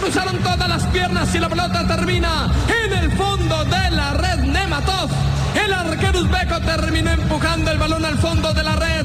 cruzaron todas las piernas y la pelota termina en el fondo de la red. Nematov, el arquero uzbeco, terminó empujando el balón al fondo de la red.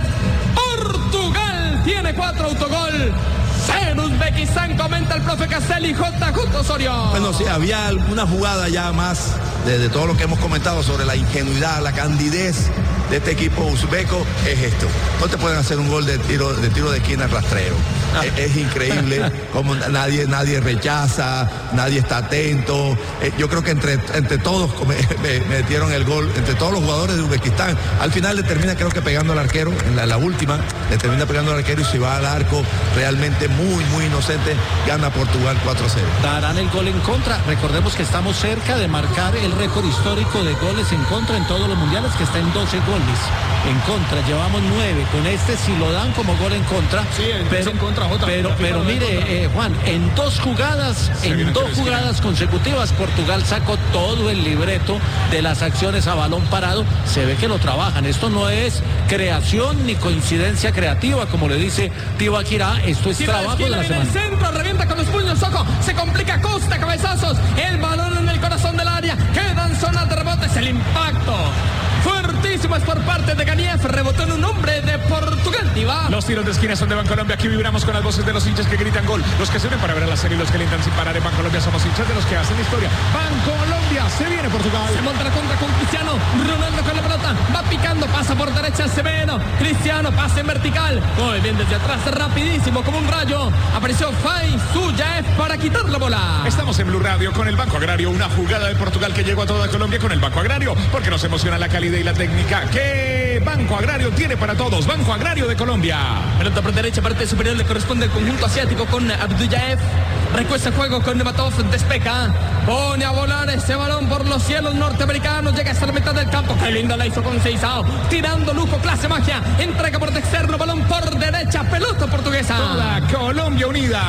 Portugal tiene 4 autogol. En Uzbekistán, comenta el profe Castelli, JJ Osorio. Bueno, sí, había alguna jugada ya más de todo lo que hemos comentado sobre la ingenuidad, la candidez de este equipo uzbeco, es esto. No te pueden hacer un gol de tiro de esquina rastrero. Es increíble cómo nadie rechaza, nadie está atento. Yo creo que entre todos metieron el gol, entre todos los jugadores de Uzbekistán. Al final le termina, creo que pegando al arquero, en la última, le termina pegando al arquero y se va al arco. Realmente muy inocente, gana Portugal 4-0. Darán el gol en contra. Recordemos que estamos cerca de marcar el récord histórico de goles en contra en todos los mundiales, que está en 12 goles en contra. Llevamos 9. Con este, si lo dan como gol en contra. Sí, pero en contra, pero mire, Juan, en dos jugadas consecutivas, Portugal sacó todo el libreto de las acciones a balón parado. Se ve que lo trabajan. Esto no es creación ni coincidencia creativa, como le dice Tibaquirá. Esto es trabajo de la semana. El centro revienta con los puños, ojo, se complica Costa, cabezazos, el balón en el corazón del área, quedan zonas de rebotes, el impacto fuertísimo es por parte de Ganiev, rebotó en un hombre de Portugal. Diva. Los tiros de esquina son de Bancolombia. Aquí vibramos con las voces de los hinchas que gritan gol, los que se unen para ver a la serie y los que alientan sin parar. En Bancolombia somos hinchas de los que hacen historia. Bancolombia, se viene Portugal. Se monta la contra con Cristiano Ronaldo con la pelota, va picando, pasa por derecha Severo, Cristiano, pase en vertical, muy bien desde atrás, rapidísimo como un rayo, apareció Fai Suyaev para quitar la bola. Estamos en Blue Radio con el Banco Agrario, una jugada de Portugal que llegó a toda Colombia con el Banco Agrario, porque nos emociona la calidad y la técnica que Banco Agrario tiene para todos. Banco Agrario de Colombia. Pelota por derecha, parte superior le corresponde al conjunto asiático con Abdullaev. Recuesta el juego con Nematov, despeja, pone a volar ese balón por los cielos norteamericanos, llega hasta la mitad del campo. Qué linda la hizo con Seizao, tirando lujo, clase magia, entrega por externo, balón por derecha, pelota portuguesa. Toda Colombia unida.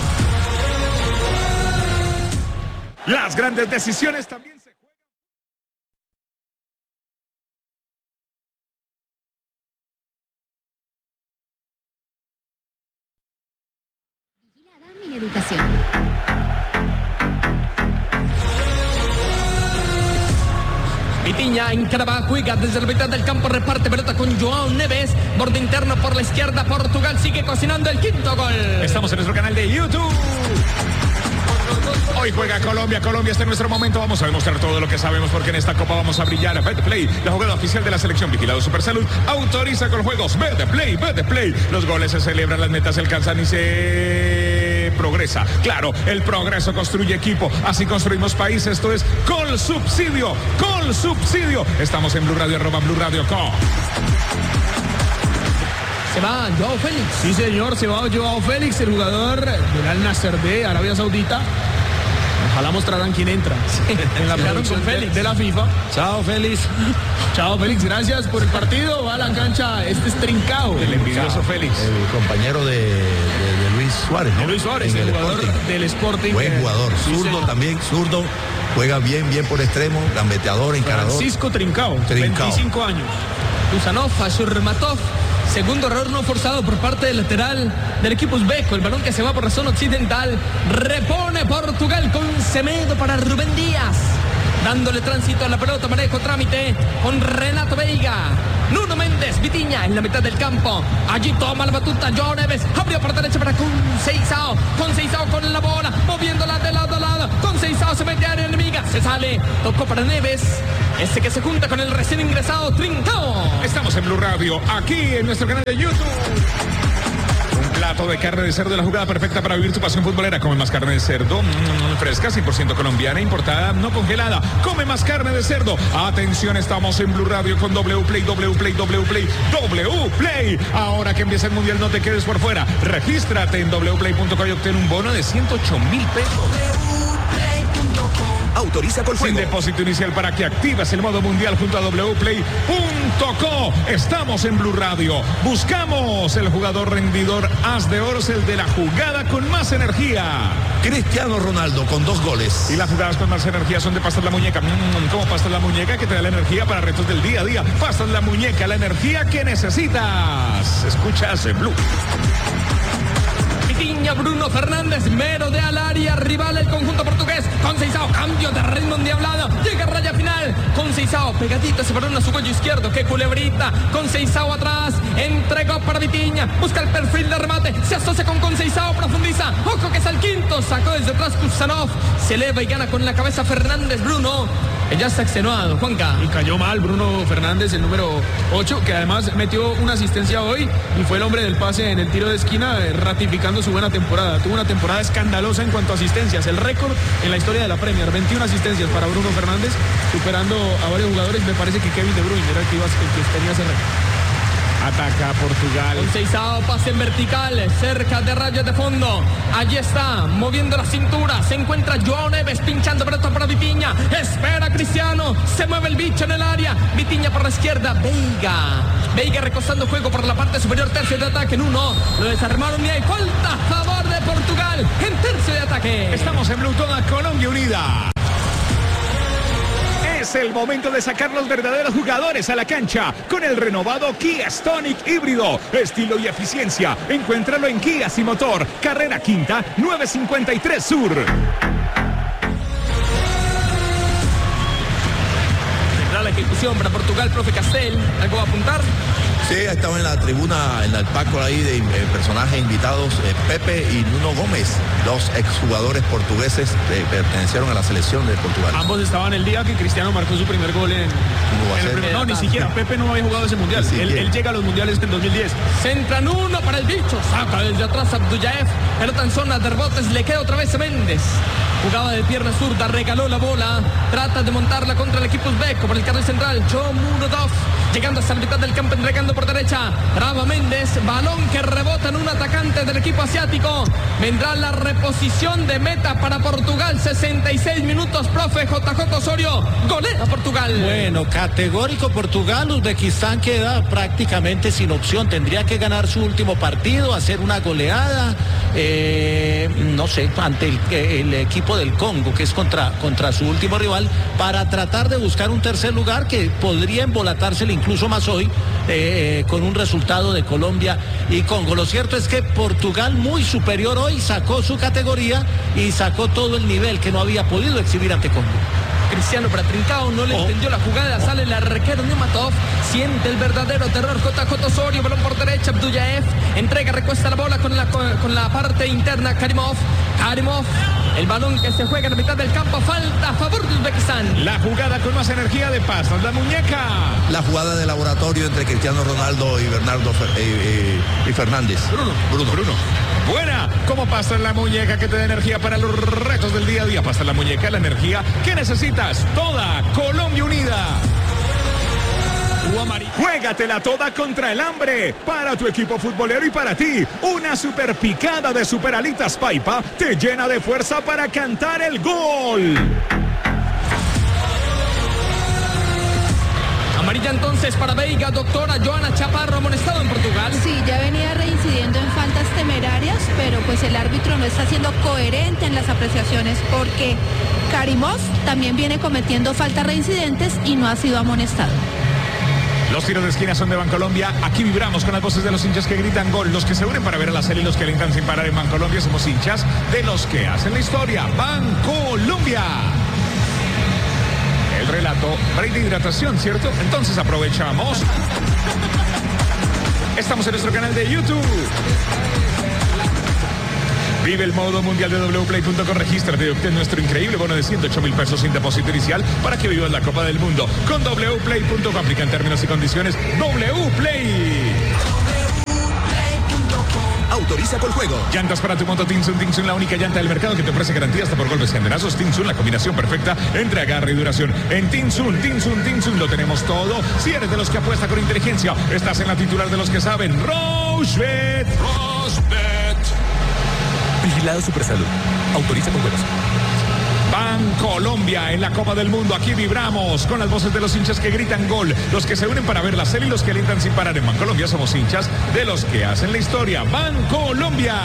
Las grandes decisiones también se juegan. Vigilada mi educación. Vitinha encaraba, juega desde la mitad del campo, reparte pelota con Joao Neves, borde interno por la izquierda, Portugal sigue cocinando el quinto gol. Estamos en nuestro canal de YouTube. Hoy juega Colombia, Colombia está en nuestro momento, vamos a demostrar todo lo que sabemos porque en esta copa vamos a brillar. Betplay, la jugada oficial de la selección, vigilado Supersalud, autoriza con juegos. Betplay, los goles se celebran, las metas se alcanzan y se progresa. Claro, el progreso construye equipo, así construimos país. Esto es Colsubsidio. Estamos en Blue Radio, @BlueRadio.com. Se va Joao Félix. Sí, señor, se va Joao Félix, el jugador del Al Nassr de Arabia Saudita. Ojalá mostrarán quién entra en la producción de la FIFA. Chao, Félix. Chao, Félix, gracias por el partido. Va a la cancha, este es Trincao. El envidioso Félix. El compañero de Luis Suárez, ¿no? Luis Suárez, el jugador del Sporting. Buen jugador, Sí, zurdo señor. también, zurdo. Juega bien por extremo, gambeteador, encarador. Francisco Trincao, 25 años. Uzanov, Ashurmatov. Segundo error no forzado por parte del lateral del equipo uzbeco. El balón que se va por la zona occidental. Repone Portugal con Semedo para Rubén Díaz. Dándole tránsito a la pelota, manejo, trámite con Renato Veiga. Nuno Méndez, Vitinha en la mitad del campo. Allí toma la batuta Joao Neves. Abrió por derecha para Conceição. Conceição con la bola, moviéndola de lado a lado. Conceição se mete a área enemiga. Se sale, tocó para Neves. Este que se junta con el recién ingresado Trincao. Estamos en Blue Radio, aquí en nuestro canal de YouTube. Un plato de carne de cerdo, la jugada perfecta para vivir tu pasión futbolera. Come más carne de cerdo, fresca, 100% colombiana, importada, no congelada. Come más carne de cerdo. Atención, estamos en Blue Radio con Wplay. Ahora que empieza el mundial, no te quedes por fuera. Regístrate en wplay.co y obtén un bono de 108,000 pesos. Autoriza con Sin juego. depósito inicial para que actives el modo mundial junto a wplay.co. Estamos en Blue Radio. Buscamos el jugador rendidor as de oros, el de la jugada con más energía. Cristiano Ronaldo con 2 goles. Y las jugadas con más energía son de pastas la muñeca. ¿Cómo pastas la muñeca? Que te da la energía para retos del día a día. Pastas la muñeca, la energía que necesitas. Escuchas en Blue. Vitinha, Bruno Fernández, mero de al área rival. pegadito ese balón a su cuello izquierdo. ¡Qué culebrita! Conceição atrás, entregó para Vitinha, busca el perfil de remate, se asocia con Conceição, profundiza. ¡Ojo que es el quinto! Sacó desde atrás Kusanov, se eleva y gana con la cabeza Fernández Bruno. Ya está extenuado, Juanca. Y cayó mal Bruno Fernández, el número 8, que además metió una asistencia hoy y fue el hombre del pase en el tiro de esquina, ratificando su buena temporada. Tuvo una temporada escandalosa en cuanto a asistencias, el récord en la historia de la Premier, 21 asistencias para Bruno Fernández, superando a varios jugadores. Me parece que Kevin De Bruyne era el que tenía ese récord. Ataca Portugal. Conceição, pase en vertical, cerca de rayas de fondo. Allí está, moviendo la cintura. Se encuentra João Neves, pinchando para Vitinha. Espera Cristiano, se mueve el bicho en el área. Vitinha por la izquierda, Veiga recostando juego por la parte superior, tercio de ataque en uno. Lo desarmaron y hay falta a favor de Portugal en tercio de ataque. Estamos en Blue, toda Colombia unida. Es el momento de sacar los verdaderos jugadores a la cancha con el renovado Kia Stonic híbrido. Estilo y eficiencia. Encuéntralo en Kia Sin Motor. Carrera Quinta, 953 Sur. Tendrá la ejecución para Portugal, profe Castel. ¿Algo va a apuntar? Sí, estaba en la tribuna, en el palco ahí de personajes invitados, Pepe y Nuno Gómez, dos exjugadores portugueses que pertenecieron a la selección de Portugal. Ambos estaban el día que Cristiano marcó su primer gol en el primer. No, ni siquiera, Pepe no había jugado ese mundial. Él llega a los mundiales en 2010. Centran uno para el bicho, saca desde atrás Abdullaev, pelota en zona de rebotes, le queda otra vez a Méndez. Jugaba de pierna zurda, regaló la bola, trata de montarla contra el equipo uzbeco por el carril central. Shomurodov, llegando hasta la mitad del campo, entregando por derecha. Raba Méndez, balón que rebota en un atacante del equipo asiático. Vendrá la reposición de meta para Portugal, 66 minutos, profe JJ Osorio, golea Portugal. Bueno, categórico Portugal. Uzbekistán queda prácticamente sin opción, tendría que ganar su último partido, hacer una goleada, no sé, ante el equipo del Congo, que es contra su último rival, para tratar de buscar un tercer lugar que podría embolatársele incluso más hoy, con un resultado de Colombia y Congo. Lo cierto es que Portugal, muy superior hoy, sacó su categoría y sacó todo el nivel que no había podido exhibir ante Congo. Cristiano para Trincao, no le entendió la jugada, sale el arquero Neumatov, siente el verdadero terror, JJ Osorio, balón por derecha, Abdullaev, entrega, recuesta la bola con la parte interna, Karimov, el balón que se juega en la mitad del campo, falta a favor de Uzbekistán. La jugada con más energía de Pastos, la muñeca. La jugada de laboratorio entre Cristiano Ronaldo y Bernardo y Fernández. Bruno. Buena, ¿cómo pasa la muñeca que te da energía para los retos del día a día? Pasa la muñeca, la energía que necesitas. Toda Colombia unida. Juégatela toda contra el hambre. Para tu equipo futbolero y para ti, una super picada de Super Alitas Paipa te llena de fuerza para cantar el gol. Amarilla entonces para Veiga, doctora Joana Chaparro, amonestado en Portugal. Sí, ya venía reincidiendo en faltas temerarias, pero pues el árbitro no está siendo coherente en las apreciaciones, porque Karimov también viene cometiendo faltas reincidentes y no ha sido amonestado. Los tiros de esquina son de Bancolombia. Aquí vibramos con las voces de los hinchas que gritan gol. Los que se unen para ver a la serie y los que alentan sin parar en Bancolombia. Somos hinchas de los que hacen la historia. Bancolombia. El relato, break de hidratación, ¿cierto? Entonces aprovechamos. Estamos en nuestro canal de YouTube. Vive el modo mundial de wplay.com, regístrate y obtén nuestro increíble bono de 108.000 pesos sin depósito inicial para que vivas la Copa del Mundo. Con wplay.com, aplican términos y condiciones. Wplay. Autoriza con juego. Llantas para tu moto Tinsun. Tinsun, la única llanta del mercado que te ofrece garantía hasta por golpes y andenazos. Tinsun, la combinación perfecta entre agarre y duración. En Tinsun lo tenemos todo. Si eres de los que apuesta con inteligencia, estás en la titular de los que saben. Rochebet. Vigilado Supersalud. Autoriza con juegos. Bancolombia en la Copa del Mundo. Aquí vibramos con las voces de los hinchas que gritan gol. Los que se unen para ver la serie y los que alientan sin parar. En Bancolombia somos hinchas de los que hacen la historia. Bancolombia.